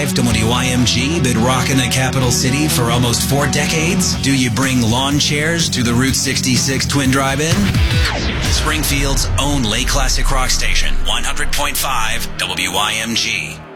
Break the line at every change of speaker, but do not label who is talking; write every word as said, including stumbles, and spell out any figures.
W Y M G been rocking the capital city for almost four decades? Do you bring lawn chairs to the Route sixty-six Twin Drive-In? Springfield's own late classic rock station, one hundred point five W Y M G.